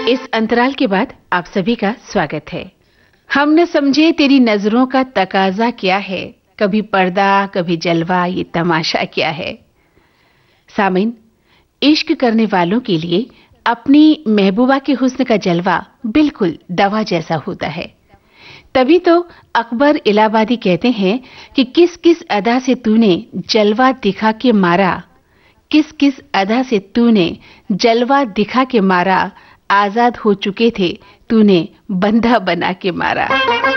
इस अंतराल के बाद आप सभी का स्वागत है। हम न समझे तेरी नजरों का तकाजा क्या है, कभी पर्दा कभी जलवा, ये तमाशा क्या है। सामीन, इश्क करने वालों के लिए अपनी महबूबा के हुस्न का जलवा बिल्कुल दवा जैसा होता है। तभी तो अकबर इलाहाबादी कहते हैं कि किस किस अदा से तूने जलवा दिखा के मारा, किस किस अदा से तूने जलवा दिखा के मारा, आजाद हो चुके थे तूने बंधा बना के मारा।